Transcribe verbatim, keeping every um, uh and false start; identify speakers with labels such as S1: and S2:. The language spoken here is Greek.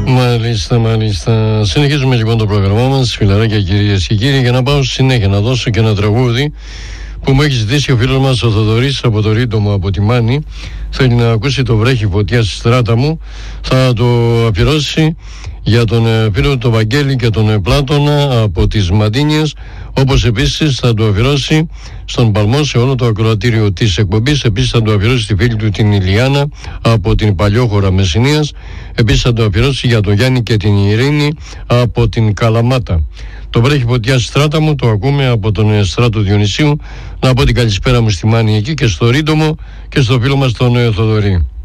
S1: Μάλιστα, μάλιστα. Συνεχίζουμε λοιπόν το πρόγραμμά μας, φιλαράκια, κυρίες και κύριοι, για να πάω συνέχεια να δώσω και ένα τραγούδι που μου έχει ζητήσει ο φίλος μας ο Θοδωρής από το Ρίτομο, από τη Μάνη. Θέλει να ακούσει το βρέχει φωτιά στη στράτα μου. Θα το αφιερώσει για τον φίλο τον Βαγγέλη και τον Πλάτωνα από τις Μαντίνιες, όπως επίσης θα το αφιερώσει στον Παλμό, σε όλο το ακροατήριο της εκπομπής. Επίσης θα το αφιερώσει στη φίλη του την Ηλιάνα από την Παλιόχωρα Μεσσηνίας. Επίσης θα το αφιερώσει για τον Γιάννη και την Ειρήνη από την Καλαμάτα. Το βρέχει φωτιά στη στράτα μου, το ακούμε από τον Στράτο Διονυσίου. Να πω την καλησπέρα μου στη Μάνη εκεί και στο Ρίτομο και στο φίλο μας τον Θοδωρή.